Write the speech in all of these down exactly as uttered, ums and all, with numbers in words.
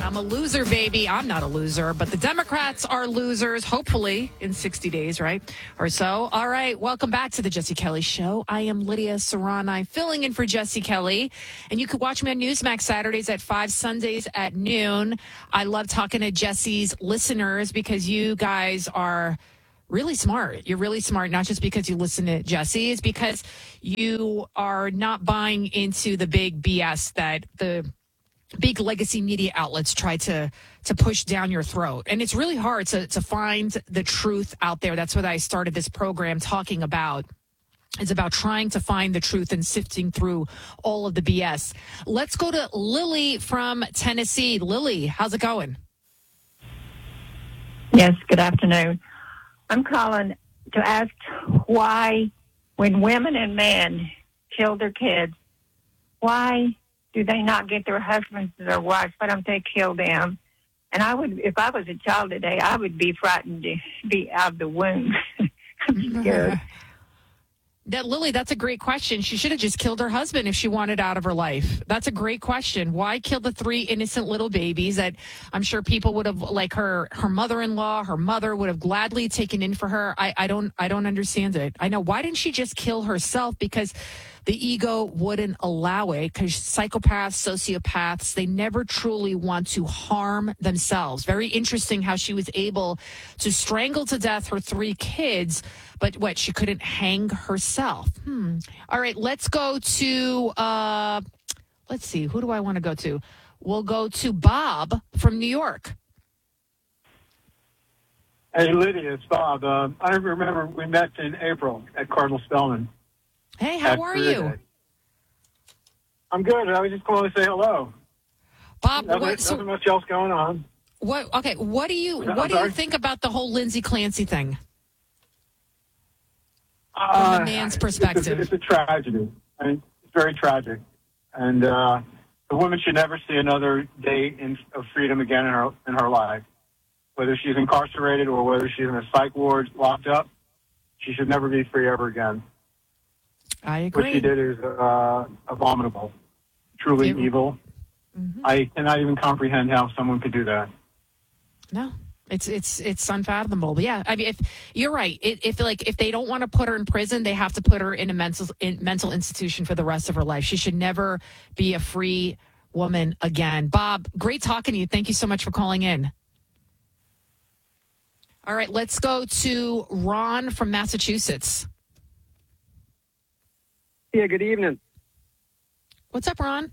I'm a loser, baby. I'm not a loser, but the Democrats are losers, hopefully in sixty days, right? Or so. All right. Welcome back to the Jesse Kelly Show. I am Lydia Serrani, filling in for Jesse Kelly. And you can watch me on Newsmax Saturdays at five, Sundays at noon. I love talking to Jesse's listeners because you guys are really smart. You're really smart, not just because you listen to Jesse, it's because you are not buying into the big B S that the big legacy media outlets try to to push down your throat. And it's really hard to to find the truth out there. That's what I started this program talking about. It's about trying to find the truth and sifting through all of the B S. Let's go to Lily from Tennessee. Lily, how's it going? Yes, good afternoon. I'm calling to ask why, when women and men kill their kids, why do they not get their husbands or their wives? Why don't they kill them? And I would, if I was a child today, I would be frightened to be out of the womb. I'm scared. That Lily, that's a great question. She should have just killed her husband if she wanted out of her life. That's a great question. Why kill the three innocent little babies that I'm sure people would have, like her, her mother-in-law, her mother would have gladly taken in for her. I, I don't, I don't understand it. I know. Why didn't she just kill herself? Because the ego wouldn't allow it, because psychopaths, sociopaths, they never truly want to harm themselves. Very interesting how she was able to strangle to death her three kids, but what, she couldn't hang herself. Hmm. All right, let's go to, uh, let's see, who do I want to go to? We'll go to Bob from New York. Hey, Lydia, it's Bob. Uh, I remember we met in April at Cardinal Spellman. Hey, how are you? Day. I'm good. I was just calling to say hello. Bob, nothing, what, so, nothing much else going on. What? Okay, what do you I'm what sorry? do you think about the whole Lindsay Clancy thing? Uh, From the man's perspective, it's a, it's a tragedy. I mean, it's very tragic, and uh, the woman should never see another day in, of freedom again in her in her life. Whether she's incarcerated or whether she's in a psych ward locked up, she should never be free ever again. I agree. What she did is uh, abominable, truly it, evil. Mm-hmm. I cannot even comprehend how someone could do that. No, it's it's it's unfathomable. But yeah, I mean, if you're right, it, if like if they don't want to put her in prison, they have to put her in a mental in, mental institution for the rest of her life. She should never be a free woman again. Bob, great talking to you. Thank you so much for calling in. All right, let's go to Ron from Massachusetts. Yeah, good evening. What's up, Ron?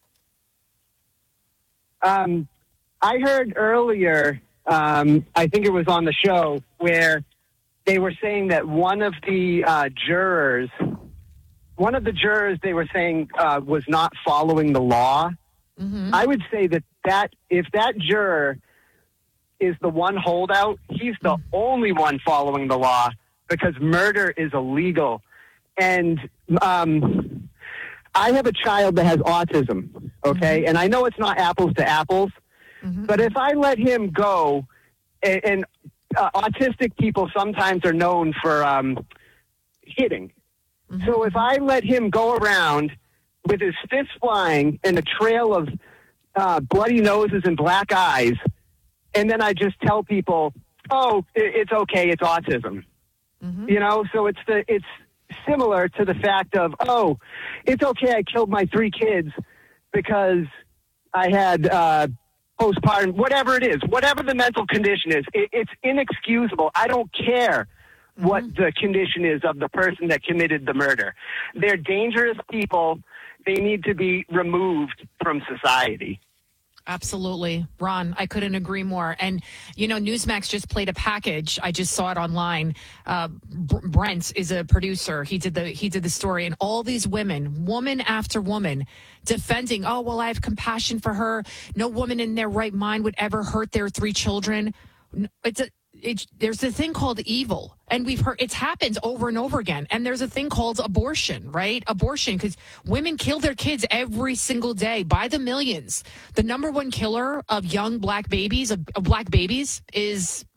Um, I heard earlier, um, I think it was on the show, where they were saying that one of the uh, jurors, one of the jurors they were saying uh, was not following the law. Mm-hmm. I would say that, that if that juror is the one holdout, he's the mm-hmm. only one following the law, because murder is illegal. And um, I have a child that has autism, okay? Mm-hmm. And I know it's not apples to apples, mm-hmm. but if I let him go, and, and uh, autistic people sometimes are known for um, hitting. Mm-hmm. So if I let him go around with his fists flying and a trail of uh, bloody noses and black eyes, and then I just tell people, oh, it, it's okay, it's autism. Mm-hmm. You know, so it's the it's similar to the fact of, oh, it's okay, I killed my three kids because I had uh, postpartum, whatever it is, whatever the mental condition is, it, it's inexcusable. I don't care mm-hmm. what the condition is of the person that committed the murder. They're dangerous people. They need to be removed from society. Absolutely. Ron, I couldn't agree more. And, you know, Newsmax just played a package. I just saw it online. Uh, B- Brent is a producer. He did the he did the story. And all these women, woman after woman, defending, oh, well, I have compassion for her. No woman in their right mind would ever hurt their three children. It's a, it, there's a thing called evil. And we've heard it's happened over and over again. And there's a thing called abortion, right? Abortion, because women kill their kids every single day by the millions. The number one killer of young black babies, of, of black babies, is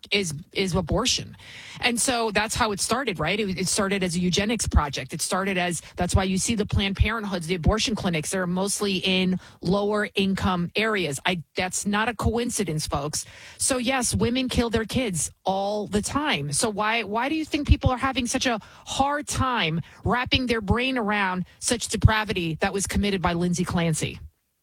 is is abortion. And so that's how it started, right? It, it started as a eugenics project. It started as, that's why you see the Planned Parenthoods, the abortion clinics, they're mostly in lower income areas. I That's not a coincidence, folks. So yes, women kill their kids all the time. So why why do you think people are having such a hard time wrapping their brain around such depravity that was committed by Lindsay Clancy?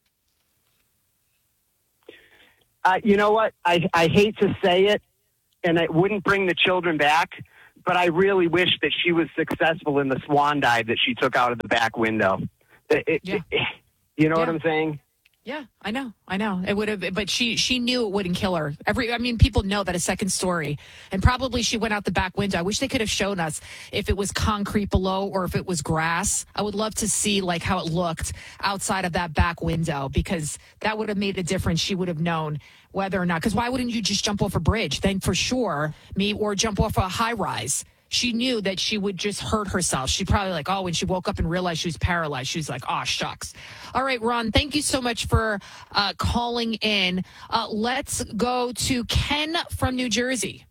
Uh, you know what? I, I hate to say it, and it wouldn't bring the children back, but I really wish that she was successful in the swan dive that she took out of the back window. It, it, Yeah. it, you know Yeah. what I'm saying? Yeah, I know. I know. It would have, but she she knew it wouldn't kill her. Every, I mean, people know that a second story, and probably she went out the back window. I wish they could have shown us if it was concrete below or if it was grass. I would love to see like how it looked outside of that back window, because that would have made a difference. She would have known whether or not. Because why wouldn't you just jump off a bridge? Then for sure, me or jump off a high rise. She knew that she would just hurt herself. She probably like, oh, when she woke up and realized she was paralyzed, she was like, oh, shucks. All right, Ron, thank you so much for uh, calling in. Uh, let's go to Ken from New Jersey.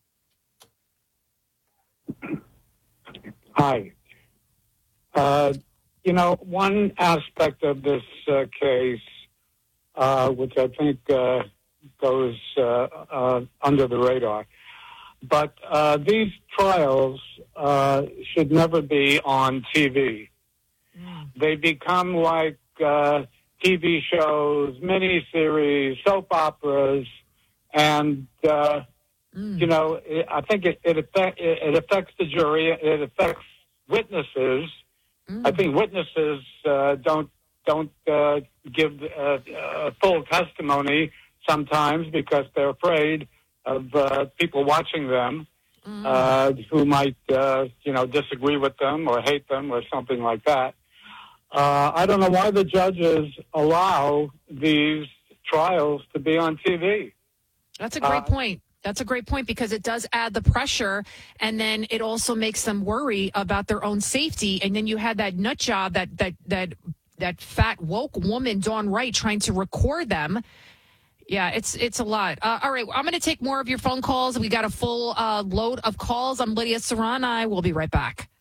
Hi. Uh, you know, one aspect of this uh, case, uh, which I think uh, goes uh, uh, under the radar, but uh, these trials uh, should never be on T V. Mm. They become like uh, T V shows, miniseries, soap operas, and uh, mm. you know, it, I think it it, affect, it it affects the jury. It affects witnesses. Mm. I think witnesses uh, don't don't uh, give uh, uh, full testimony sometimes because they're afraid of uh, people watching them mm. uh, who might, uh, you know, disagree with them or hate them or something like that. Uh, I don't know why the judges allow these trials to be on T V. That's a great uh, point. That's a great point, because it does add the pressure, and then it also makes them worry about their own safety. And then you had that nut job, that that that that fat woke woman, Dawn Wright, trying to record them. Yeah, it's it's a lot. Uh, all right, I'm going to take more of your phone calls. We got a full uh, load of calls. I'm Lydia Serrani. We'll be right back.